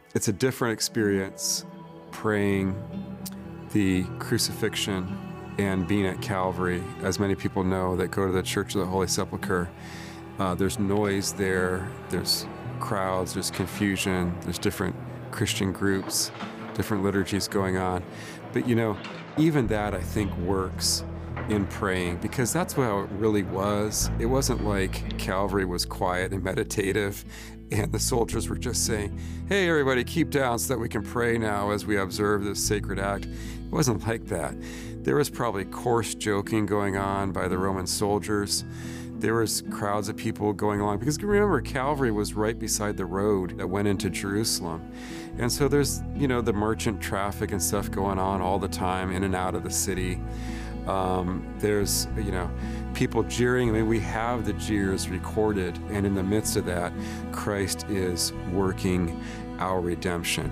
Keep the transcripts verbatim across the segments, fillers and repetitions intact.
it's a different experience praying the crucifixion and being at Calvary. As many people know that go to the Church of the Holy Sepulchre, uh, there's noise there, there's crowds, there's confusion, there's different Christian groups, different liturgies going on. But you know, even that I think works in praying, because that's how it really was. It wasn't like Calvary was quiet and meditative and the soldiers were just saying, hey everybody, keep down so that we can pray now as we observe this sacred act. It wasn't like that. There was probably coarse joking going on by the Roman soldiers. There was crowds of people going along, because remember, Calvary was right beside the road that went into Jerusalem. And so there's, you know, the merchant traffic and stuff going on all the time in and out of the city. Um, there's, you know, people jeering. I mean, we have the jeers recorded, and in the midst of that, Christ is working our redemption.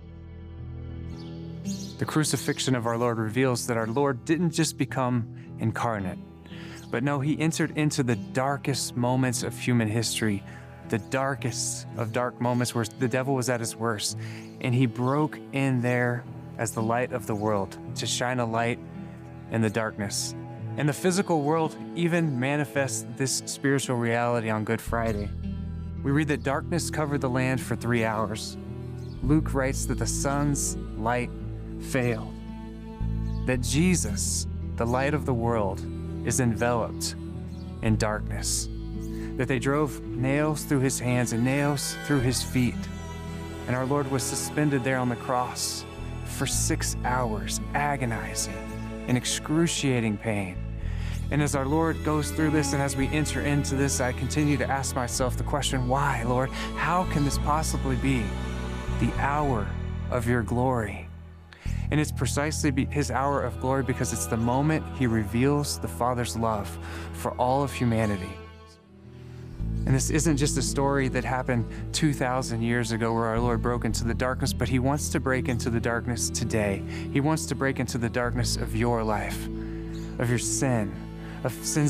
The crucifixion of our Lord reveals that our Lord didn't just become incarnate, but no, he entered into the darkest moments of human history, the darkest of dark moments where the devil was at his worst, and he broke in there as the light of the world to shine a light in the darkness. And the physical world even manifests this spiritual reality on Good Friday. We read that darkness covered the land for three hours. Luke writes that the sun's light failed, that Jesus, the light of the world, is enveloped in darkness, that they drove nails through his hands and nails through his feet, and our Lord was suspended there on the cross for six hours, agonizing in excruciating pain. And as our Lord goes through this, and as we enter into this, I continue to ask myself the question, why, Lord? How can this possibly be the hour of your glory? And it's precisely his hour of glory because it's the moment he reveals the Father's love for all of humanity. And this isn't just a story that happened two thousand years ago where our Lord broke into the darkness, but he wants to break into the darkness today. He wants to break into the darkness of your life, of your sin, of sins